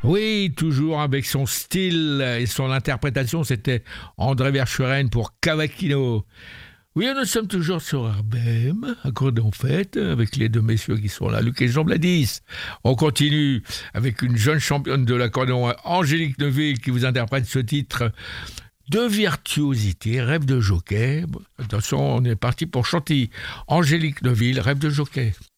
Oui, toujours avec son style et son interprétation, c'était André Verschuren pour Cavaquinho. Oui, nous sommes toujours sur RBM, accordéon fête, avec les deux messieurs qui sont là, Luc et Jean Bladis. On continue avec une jeune championne de l'accordéon, Angélique Neuville, qui vous interprète ce titre de virtuosité, Rêve de jockey. Attention, on est parti pour chanter Angélique Neuville, Rêve de jockey.